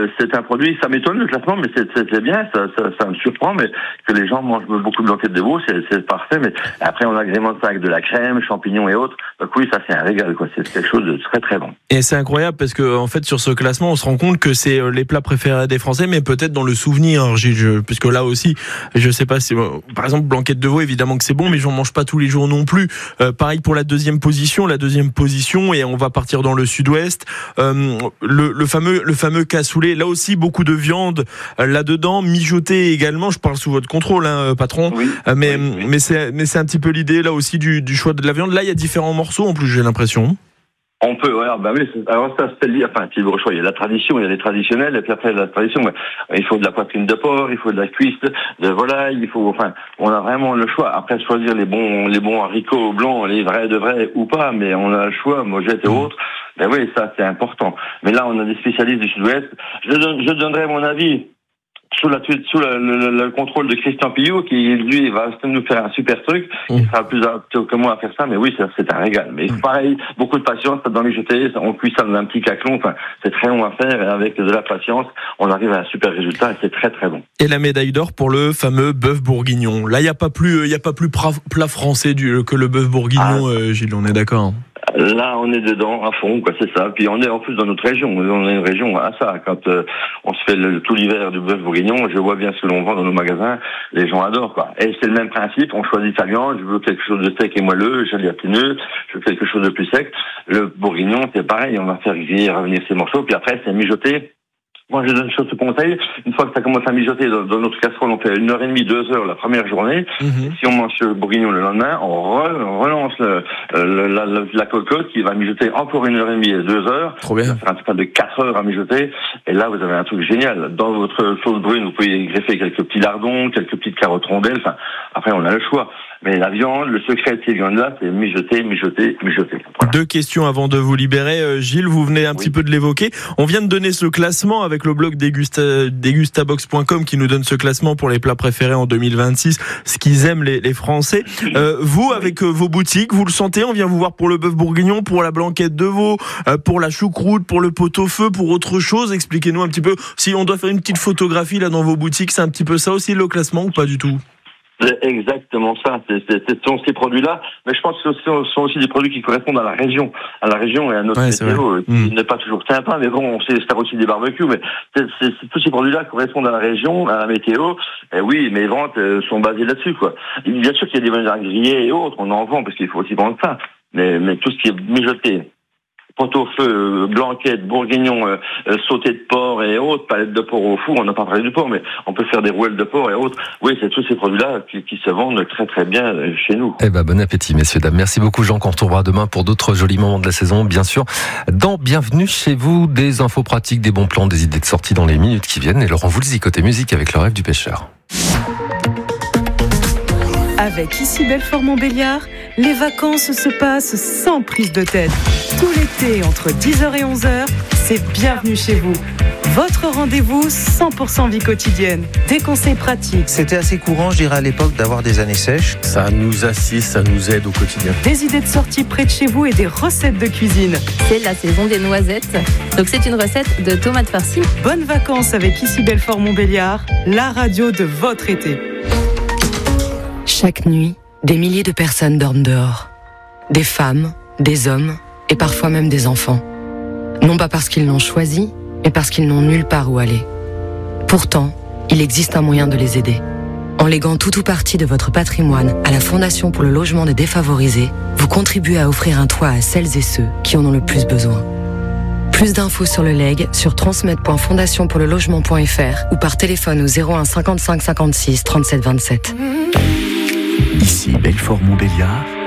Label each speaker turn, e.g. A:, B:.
A: c'est un produit, ça m'étonne le classement, mais c'est bien, ça me surprend, mais que les gens mangent beaucoup de blanquettes de veau, c'est parfait, mais après on agrémente ça avec de la crème, champignons et autres, donc oui, ça c'est un régal, quoi. C'est quelque chose de très très bon.
B: Et c'est incroyable parce que en fait sur ce classement, on se rend compte que c'est les plats préférés des Français, mais peut-être dans le souvenir, puisque là aussi, je sais pas, c'est par exemple blanquette de veau, évidemment que c'est bon, mais j'en mange pas tous les jours non plus. Pareil pour la deuxième position, et on va partir dans le sud-ouest. Le fameux cassoulet, là aussi beaucoup de viande là-dedans, mijoté également. Je parle sous votre contrôle, hein, patron.
A: Oui,
B: mais c'est un petit peu l'idée là aussi du choix de la viande. Là, il y a différents morceaux en plus, j'ai l'impression.
A: On peut, ouais, oui, alors ça, c'est le choix. Il y a la tradition, il y a les traditionnels, et puis après, la tradition, il faut de la poitrine de porc, il faut de la cuisse de volaille, on a vraiment le choix. Après, choisir les bons haricots blancs, les vrais de vrais ou pas, mais on a le choix, mojettes et autres. Ben oui, ça, c'est important. Mais là, on a des spécialistes du Sud-Ouest. Je donnerai mon avis sous le contrôle de Christian Pillot, qui lui va nous faire un super truc. Il sera plus apte que moi à faire ça, mais oui, c'est un régal. Mais pareil, beaucoup de patience dans les jetés, on cuit ça dans un petit caclon, c'est très long à faire, et avec de la patience, on arrive à un super résultat, et c'est très très bon. Et
B: la médaille d'or pour le fameux bœuf bourguignon. Là, il y a pas plus plat français que le bœuf bourguignon, Gilles, on est d'accord.
A: Là, on est dedans à fond, quoi, c'est ça. Puis on est en plus dans notre région. On est une région à ça. Quand on se fait tout l'hiver du bœuf bourguignon, je vois bien ce que l'on vend dans nos magasins. Les gens adorent, quoi. Et c'est le même principe. On choisit sa viande. Je veux quelque chose de sec et moelleux, gélatineux. Je veux quelque chose de plus sec. Le bourguignon, c'est pareil. On va faire griller, revenir ces morceaux. Puis après, c'est mijoté. Moi, je donne ce conseil. Une fois que ça commence à mijoter dans notre casserole, on fait 1h30, 2 heures la première journée. Si on mange le bourguignon le lendemain, on relance la cocotte qui va mijoter encore 1h30 et 2 heures.
B: Trop bien.
A: Ça va faire un total de 4 heures à mijoter. Et là, vous avez un truc génial. Dans votre sauce brune, vous pouvez greffer quelques petits lardons, quelques petites carottes rondelles. Après, on a le choix. Mais la viande, le secret de ces viandes-là, c'est mijoter. Voilà.
B: 2 questions avant de vous libérer. Gilles, vous venez un petit peu de l'évoquer. On vient de donner ce classement avec le blog degustabox.com qui nous donne ce classement pour les plats préférés en 2026, ce qu'ils aiment les Français. Vous, avec vos boutiques, vous le sentez, on vient vous voir pour le bœuf bourguignon, pour la blanquette de veau, pour la choucroute, pour le pot-au-feu, pour autre chose. Expliquez-nous un petit peu, si on doit faire une petite photographie là dans vos boutiques, c'est un petit peu ça aussi le classement ou pas du tout?
A: C'est exactement ça. Ce sont ces produits-là, mais je pense que ce sont aussi des produits qui correspondent à la région et à notre météo, qui n'est pas toujours sympa, mais bon, on sait faire aussi des barbecues, mais tous ces produits-là correspondent à la région, à la météo, et oui, mes ventes sont basées là-dessus, quoi. Bien sûr qu'il y a des viandes grillées et autres, on en vend, parce qu'il faut aussi vendre ça, mais tout ce qui est mijoté, pot-au-feu, blanquette, bourguignon, sauté de porc et autres, palettes de porc au four, on n'a pas parlé du porc, mais on peut faire des rouelles de porc et autres. Oui, c'est tous ces produits-là qui se vendent très très bien chez nous.
C: Eh ben, bon appétit, messieurs, dames. Merci beaucoup, Jean, qu'on retrouvera demain pour d'autres jolis moments de la saison, bien sûr. Dans Bienvenue chez vous, des infos pratiques, des bons plans, des idées de sortie dans les minutes qui viennent. Et Laurent Voulzy, côté musique, avec le rêve du pêcheur.
D: Avec Ici Belfort-Montbéliard, les vacances se passent sans prise de tête. Tout l'été, entre 10h et 11h, c'est Bienvenue chez vous. Votre rendez-vous 100% vie quotidienne. Des conseils pratiques.
E: C'était assez courant, je dirais, à l'époque, d'avoir des années sèches.
F: Ça nous assiste, ça nous aide au quotidien.
D: Des idées de sortie près de chez vous et des recettes de cuisine.
G: C'est la saison des noisettes. Donc c'est une recette de tomates farcies.
D: Bonnes vacances avec Ici Belfort-Montbéliard, la radio de votre été.
H: Chaque nuit, des milliers de personnes dorment dehors. Des femmes, des hommes et parfois même des enfants. Non pas parce qu'ils l'ont choisi, mais parce qu'ils n'ont nulle part où aller. Pourtant, il existe un moyen de les aider. En léguant tout ou partie de votre patrimoine à la Fondation pour le logement des défavorisés, vous contribuez à offrir un toit à celles et ceux qui en ont le plus besoin. Plus d'infos sur le legs sur transmet.fondationpourlelogement.fr ou par téléphone au 01 55 56 37 27.
I: Ici Belfort-Montbéliard,